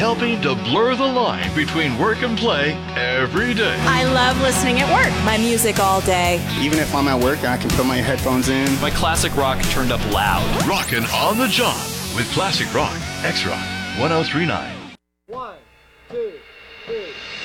helping to blur the line between work and play every day. I love listening at work. My music all day. Even if I'm at work, I can put my headphones in. My classic rock turned up loud. Rockin' on the job with Classic Rock, X-Rock 1039.